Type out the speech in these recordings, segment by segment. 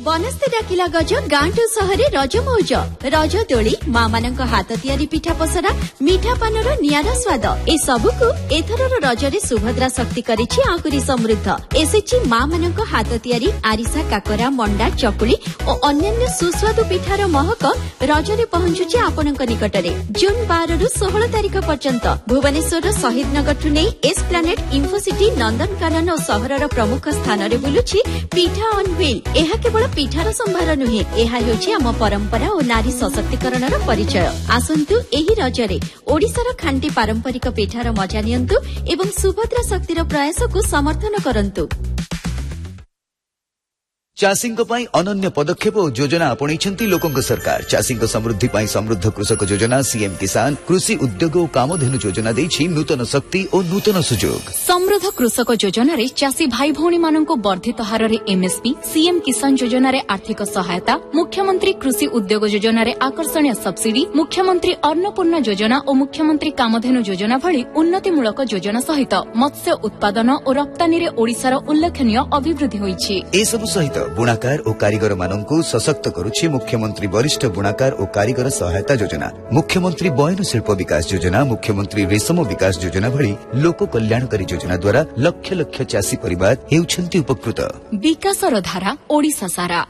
बनस्ते डाकिला गज गांठु सहरे रज मौज रज दोली माँ मानक हाथ तियारी पिठा पसरा मिठा पानर नियारा स्वाद ए सबुकु एथरर रजरे सुभद्रा शक्ति करिछि आकुरी समृद्ध एसेछि माँ मानक हाथ तियारी आरिसा काकरा मंडा चकुली और अन्यान्य सुस्वादु पिठार महक रजरे पहुंचुछि आपनक निकटरे। जून 12 रु 16 तारिख पर्यंत भुवनेश्वर शहीद नगर ठु नै एस्प्लानेड इन्फोसिटी नंदनकानन और सहरर प्रमुख स्थान रे बुलुछि पिठा ऑन व्हील। एहा केवल पिठार संभार नुहे, एहा हेउछि आम परंपरा और नारी सशक्तिकरणर परिचय। आसंतु एही रजरे ओडिसार खांटी पारंपरिक पिठार मजा नियंतु एवं सुभद्रा शक्तिर प्रयासकु समर्थन करंतु। चाषींक पई अनन्य पदक्षेप और योजना आपणैछंती लोकंक सरकार। चाषींक समृद्धि पई समृद्ध कृषक योजना सीएम किसान कृषि उद्योग और कामधेनु योजना देछि नूतन शक्ति और नूतन सुजोग। समृद्ध कृषक योजना रे चाषी भाई भौणी माननको वर्धित हार रे एमएसपी, सीएम किसान योजना रे आर्थिक सहायता, मुख्यमंत्री कृषि उद्योग योजना रे आकर्षणीय सब्सिडी, मुख्यमंत्री अन्नपूर्णा योजना और मुख्यमंत्री कामधेनु योजना भली उन्नतिमूलक योजना सहित मत्स्य उत्पादन और रप्तानी रे ओडिसार उल्लेखनीय अभिवृद्धि होईछि। ए सब सहित बुणाकार और कारीगर माननको सशक्त करुछि मुख्यमंत्री वरिष्ठ बुणाकार और कारीगर सहायता योजना, मुख्यमंत्री बयन शिल्प विकास योजना, मुख्यमंत्री रेशम विकास योजना भली लोक कल्याणकारी योजना द्वारा लक्ष लक्ष चाषी परिवार हेउछन्ति उपकृत। विकासर धारा ओडिसा सारा।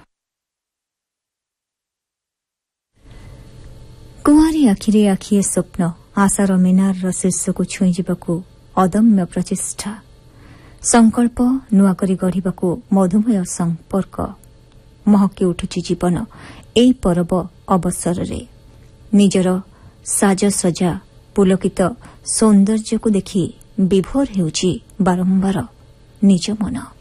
कुमारी आखिरे आखिए स्वप्न आशार मीनार शीर्षको छुई जिबाकु अदम्य प्रचेष्टा संकल्प नुआ करी गढ़िबाकु मधुमय संपर्क महकी उठुछि जीवन एई पर्व अवसर रे निजर साजसजा पुलकित सौंदर्य को देखि विभोर हेउछि बारंबार निज मन।